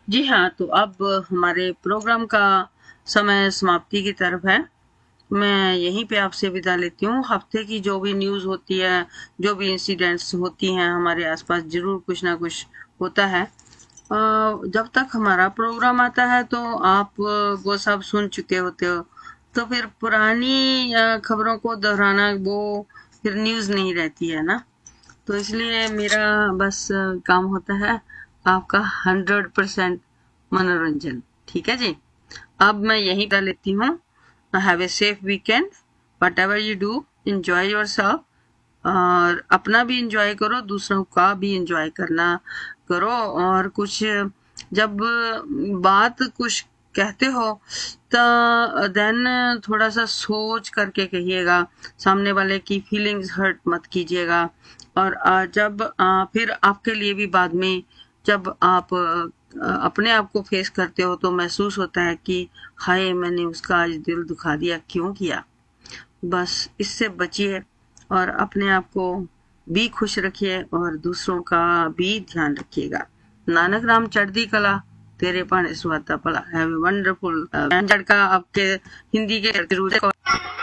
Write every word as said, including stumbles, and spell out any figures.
जी हाँ, तो अब हमारे प्रोग्राम का समय समाप्ति की तरफ है। मैं यहीं पे आपसे विदा लेती हूँ। हफ्ते की जो भी न्यूज़ होती है, जो भी इंसिडेंट्स होती हैं हमारे आसपास, जरूर कुछ ना कुछ होता है। जब तक हमारा प्रोग्राम आता है तो आप वो सब सुन चुके होते हो, तो फिर पुरानी खबरों को दोहराना वो फिर न्यूज़ नहीं रहती है ना। तो इसलिए मेरा बस काम होता है आपका हंड्रेड परसेंट मनोरंजन। ठीक है जी, अब मैं यहीं कर लेती हूँ। Have a safe weekend, what ever you do, enjoy your self, और अपना भी एंजॉय करो, दूसरों का भी एंजॉय करना करो। और कुछ जब बात कुछ कहते हो तो देन थोड़ा सा सोच करके कहिएगा, सामने वाले की फीलिंग्स हर्ट मत कीजिएगा। और जब फिर आपके लिए भी बाद में जब आप अपने आप को फेस करते हो तो महसूस होता है कि हाय, मैंने उसका आज दिल दुखा दिया, क्यों किया। बस इससे बचिए और अपने आप को भी खुश रखिए और दूसरों का भी ध्यान रखिएगा। नानक राम चढ़दी कला, तेरे पाने सुहाता भला। Have a wonderful. आपके हिंदी के